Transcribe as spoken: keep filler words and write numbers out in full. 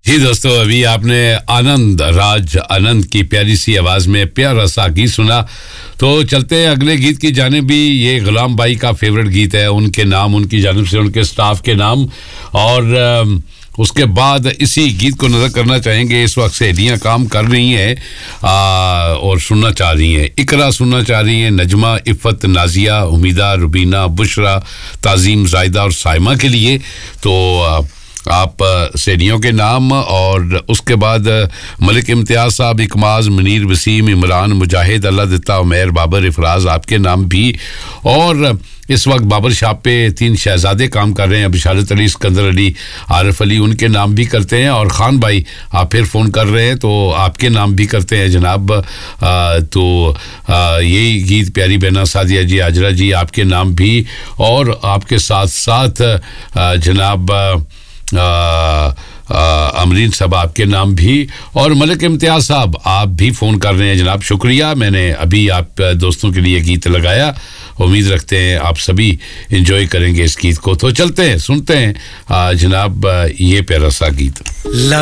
जी दोस्तों, अभी आपने आनंद राज आनंद की प्यारी सी आवाज़ में प्यारा सा गीत सुना। तो चलते हैं अगले गीत की जानिब भी। ये गुलाम भाई का फेवरेट गीत है, उनके नाम, उनकी जानिब से, उनके स्टाफ के नाम। और उसके बाद इसी गीत को नज़र करना चाहेंगे। इस वक्त सहेलियाँ काम कर रही हैं और सुनना चाह रही हैं। इकरा सुनना चाह रही हैं, नजमा, इफ़त, नाजिया, उमीदा, रुबीना, बुशरा, ताज़ीम, जायदा और साइमा के लिए। तो आप सहेलियों के नाम और उसके बाद मलिक इम्तियाज़ साहब, इकमाज, मुनीर, वसीम, इमरान, मुजाहिद, अल्लाह दिता, उमैर, बाबर, इफराज, आपके नाम भी। और इस वक्त बाबर शाह पे तीन शहजादे काम कर रहे हैं, बिशारत अली, सिकंदर अली, आरिफ अली, उनके नाम भी करते हैं। और ख़ान भाई आप फिर फ़ोन कर रहे हैं तो आपके नाम भी करते हैं जनाब। आ, तो आ, यही गीत प्यारी बहना सादिया जी, आजरा जी, आपके नाम भी। और आपके साथ साथ आ, जनाब आ, आ, अमरीन साहब आपके नाम भी। और मलिक इम्तियाज़ साहब आप भी फ़ोन कर रहे हैं जनाब, शुक्रिया। मैंने अभी आप दोस्तों के लिए गीत लगाया, उम्मीद रखते हैं आप सभी एंजॉय करेंगे इस गीत को। तो चलते हैं, सुनते हैं आ, जनाब ये प्यारा सा गीत।